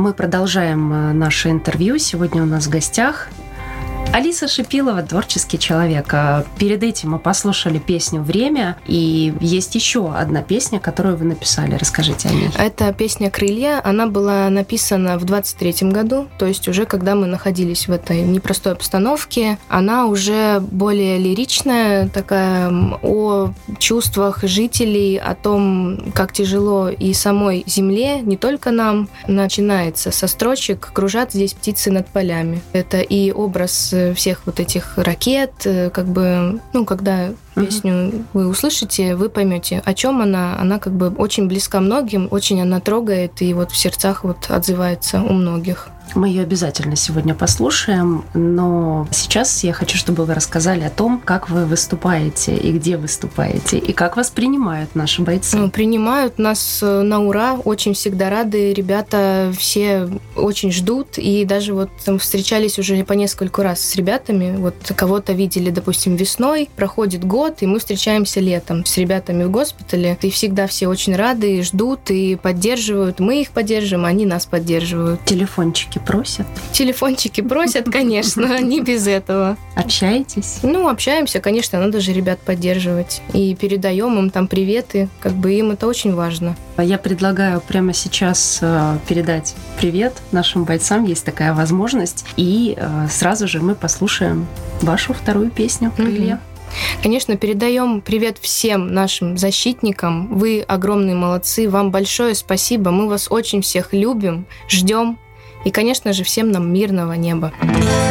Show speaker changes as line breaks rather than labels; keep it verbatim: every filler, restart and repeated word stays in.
Мы продолжаем наше интервью. Сегодня у нас в гостях Алиса Шипилова, творческий человек. Перед этим мы послушали песню «Время», и есть еще одна песня, которую вы написали. Расскажите о ней.
Это песня «Крылья». Она была написана в двадцать третьем году, то есть уже когда мы находились в этой непростой обстановке. Она уже более лиричная, такая о чувствах жителей, о том, как тяжело и самой земле, не только нам. Начинается со строчек «Кружат здесь птицы над полями». Это и образ всех вот этих ракет, как бы, ну, когда песню uh-huh. вы услышите, вы поймете, о чем она. Она как бы очень близка многим, очень она трогает и вот в сердцах вот отзывается у многих.
Мы ее обязательно сегодня послушаем, но сейчас я хочу, чтобы вы рассказали о том, как вы выступаете и где выступаете, и как вас принимают наши бойцы.
Принимают нас на ура, очень всегда рады, ребята все очень ждут, и даже вот там встречались уже по нескольку раз с ребятами, вот кого-то видели, допустим, весной, проходит год, и мы встречаемся летом с ребятами в госпитале, и всегда все очень рады, и ждут, и поддерживают, мы их поддерживаем, они нас поддерживают.
Телефончики просят?
Телефончики просят, конечно, не без этого.
Общаетесь?
Ну, общаемся, конечно, надо же ребят поддерживать. И передаем им там приветы, как бы им это очень важно.
Я предлагаю прямо сейчас передать привет нашим бойцам, есть такая возможность, и сразу же мы послушаем вашу вторую песню «Крылья».
Конечно, передаем привет всем нашим защитникам. Вы огромные молодцы, вам большое спасибо, мы вас очень всех любим, ждем. И, конечно же, всем нам мирного неба.